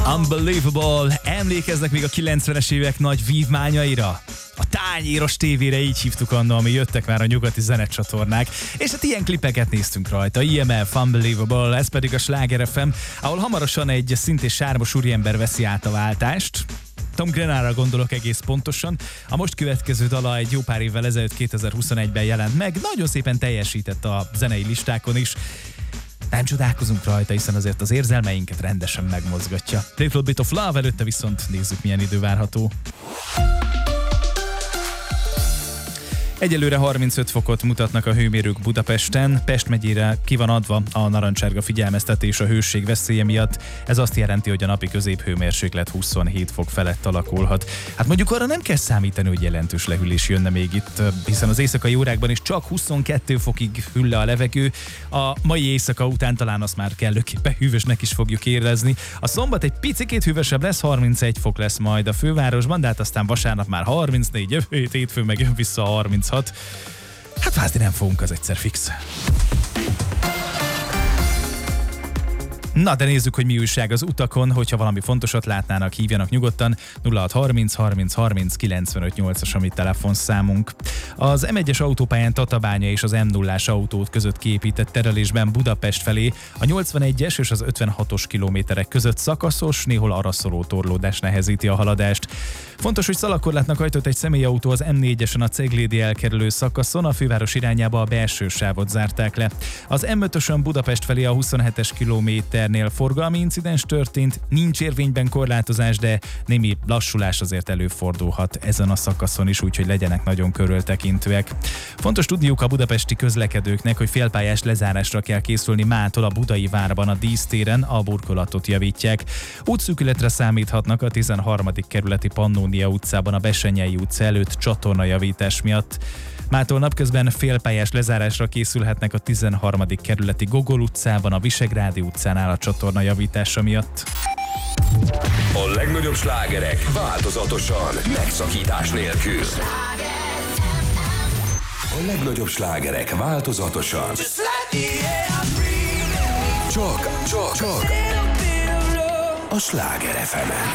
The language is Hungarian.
Unbelievable! Emlékeznek még a 90-es évek nagy vívmányaira? A tányéros tévére így hívtuk annól, ami jöttek már a nyugati zenecsatornák, és hát ilyen klipeket néztünk rajta. IMF, Unbelievable, ez pedig a Sláger FM, ahol hamarosan egy szintén sármos úriember veszi át a váltást. Tom Grennára gondolok egész pontosan. A most következő dala egy jó pár évvel ezelőtt 2021-ben jelent meg. Nagyon szépen teljesített a zenei listákon is. Nem csodálkozunk rajta, hiszen azért az érzelmeinket rendesen megmozgatja. Little Bit of Love, előtte viszont nézzük, milyen idő várható. Egyelőre 35 fokot mutatnak a hőmérők Budapesten. Pest megyére ki van adva a narancsárga figyelmeztetés a hőség veszélye miatt. Ez azt jelenti, hogy a napi középhőmérséklet 27 fok felett alakulhat. Hát mondjuk arra nem kell számítani, hogy jelentős lehűlés jönne még itt, hiszen az éjszakai órákban is csak 22 fokig hűl le a levegő. A mai éjszaka után talán azt már kellőképpen hűvösnek is fogjuk érezni. A szombat egy picikét hűvösebb lesz, 31 fok lesz majd a fővárosban, de hát aztán vasárnap már 34, jövő hétfőn meg jön vissza 36. Hát fázni nem fogunk, az egyszer fix. Na, de nézzük, hogy mi újság az utakon, hogyha valami fontosat látnának, hívjanak nyugodtan. 0630 30 30 95 8-as a mi telefonszámunk. Az M1-es autópályán Tatabánya és az M0-ás autót között kiépített terelésben Budapest felé a 81-es és az 56-os kilométerek között szakaszos, néhol araszoló torlódás nehezíti a haladást. Fontos, hogy szalagkorlátnak hajtott egy személyautó az M4-esen a Ceglédi elkerülő szakaszon, a főváros irányába a belső sávot zárták le. Az M5-ösön Budapest felé a 27-es kilométernél forgalmi incidens történt, nincs érvényben korlátozás, de némi lassulás azért előfordulhat ezen a szakaszon is, úgyhogy legyenek nagyon körültekintőek. Fontos tudniuk a budapesti közlekedőknek, hogy félpályás lezárásra kell készülni mától a Budai várban a dísztéren, a burkolatot javítják. Útszűkületre számíthatnak a 13. kerületi Pannónia utcában a Besenyei utca előtt csatornajavítás miatt. Mától napközben félpályás lezárásra készülhetnek a 13. kerületi Gogol utcában, a Visegrádi utcánál a csatorna javítása miatt. A legnagyobb slágerek változatosan, megszakítás nélkül. A legnagyobb slágerek változatosan. Csak a Sláger FM-en.